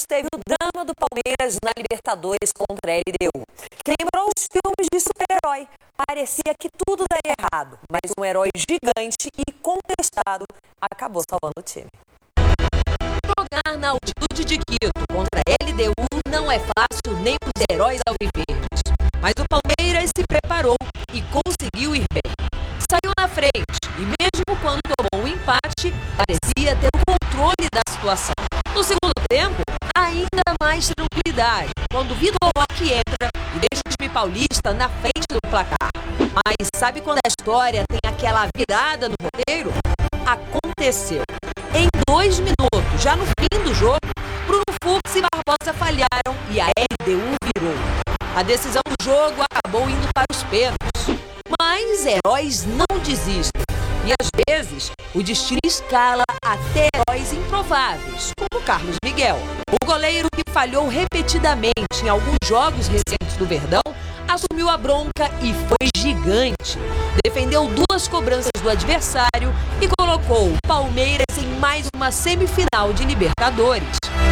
teve o drama do Palmeiras na Libertadores contra a LDU. Lembrou os filmes de super-herói. Parecia que tudo daria errado, mas um herói gigante e contestado acabou salvando o time. Jogar na altitude de Quito contra a LDU não é fácil nem para os heróis alviverdes. Mas o Palmeiras se preparou e conseguiu ir bem. Saiu na frente e mesmo quando tomou um empate, parecia ter o controle da situação. No segundo tempo, ainda mais tranquilidade, quando Vitor Roque entra e deixa o time paulista na frente do placar. Mas sabe quando a história tem aquela virada no roteiro? Aconteceu. Em 2 minutos, já no fim do jogo, Bruno Fux e Barbosa falharam e a LDU virou. A decisão do jogo acabou indo para os pênaltis. Mas heróis não desistem. E às vezes, o destino escala até heróis improváveis, como Carlos Miguel. O goleiro que falhou repetidamente em alguns jogos recentes do Verdão, assumiu a bronca e foi gigante. Defendeu 2 cobranças do adversário e colocou o Palmeiras em mais uma semifinal de Libertadores.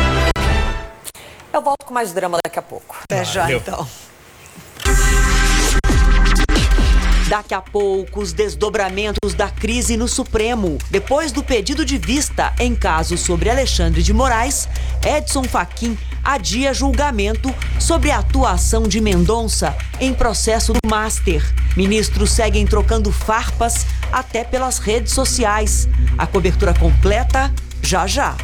Eu volto com mais drama daqui a pouco. Até já, então. Daqui a pouco, os desdobramentos da crise no Supremo. Depois do pedido de vista em caso sobre Alexandre de Moraes, Edson Fachin adia julgamento sobre a atuação de Mendonça em processo do Master. Ministros seguem trocando farpas até pelas redes sociais. A cobertura completa já já.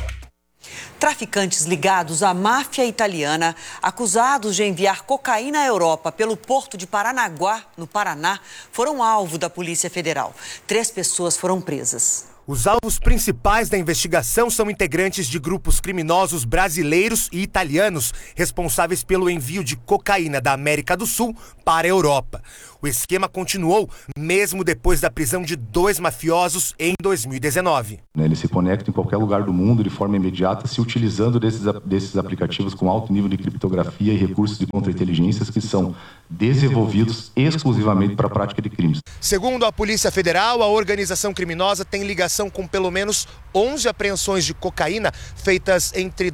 Traficantes ligados à máfia italiana, acusados de enviar cocaína à Europa pelo porto de Paranaguá, no Paraná, foram alvo da Polícia Federal. 3 pessoas foram presas. Os alvos principais da investigação são integrantes de grupos criminosos brasileiros e italianos responsáveis pelo envio de cocaína da América do Sul para a Europa. O esquema continuou mesmo depois da prisão de 2 mafiosos em 2019. Ele se conecta em qualquer lugar do mundo de forma imediata, se utilizando desses aplicativos com alto nível de criptografia e recursos de contra-inteligências que são desenvolvidos exclusivamente para a prática de crimes. Segundo a Polícia Federal, a organização criminosa tem ligação com pelo menos 11 apreensões de cocaína feitas entre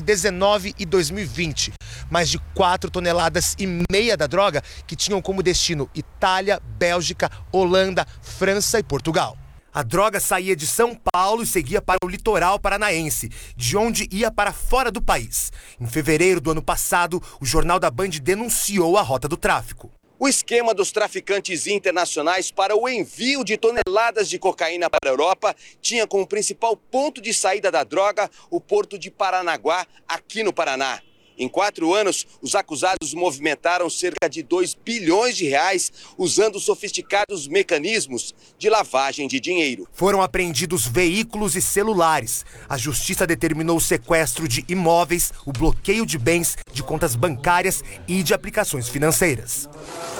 2019 e 2020. Mais de 4,5 toneladas da droga que tinham como destino Itália, Bélgica, Holanda, França e Portugal. A droga saía de São Paulo e seguia para o litoral paranaense, de onde ia para fora do país. Em fevereiro do ano passado, o Jornal da Band denunciou a rota do tráfico. O esquema dos traficantes internacionais para o envio de toneladas de cocaína para a Europa tinha como principal ponto de saída da droga o porto de Paranaguá, aqui no Paraná. Em 4 anos, os acusados movimentaram cerca de 2 bilhões de reais usando sofisticados mecanismos de lavagem de dinheiro. Foram apreendidos veículos e celulares. A justiça determinou o sequestro de imóveis, o bloqueio de bens, de contas bancárias e de aplicações financeiras.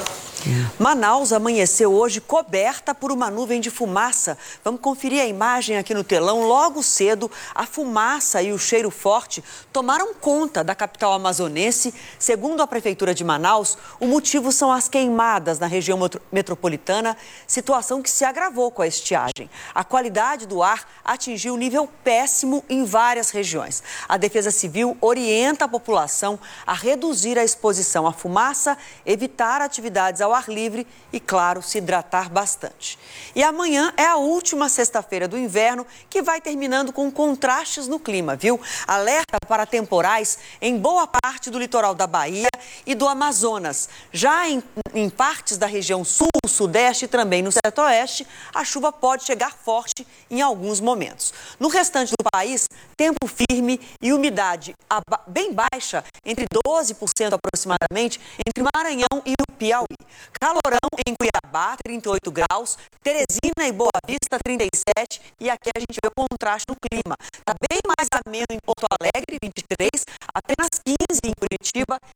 Manaus amanheceu hoje coberta por uma nuvem de fumaça. Vamos conferir a imagem aqui no telão. Logo cedo, a fumaça e o cheiro forte tomaram conta da capital amazonense. Segundo a Prefeitura de Manaus, o motivo são as queimadas na região metropolitana, situação que se agravou com a estiagem. A qualidade do ar atingiu nível péssimo em várias regiões. A Defesa Civil orienta a população a reduzir a exposição à fumaça, evitar atividades ao ar livre e, claro, se hidratar bastante. E amanhã é a última sexta-feira do inverno, que vai terminando com contrastes no clima, viu? Alerta para temporais em boa parte do litoral da Bahia e do Amazonas. Já em partes da região sul, sudeste e também no centro-oeste, a chuva pode chegar forte em alguns momentos. No restante do país, tempo firme e umidade bem baixa, entre 12% aproximadamente, entre Maranhão e o Piauí. Calorão em Cuiabá, 38 graus, Teresina e Boa Vista, 37, e aqui a gente vê o contraste no clima. Está bem mais ameno em Porto Alegre, 23, apenas 15 em Curitiba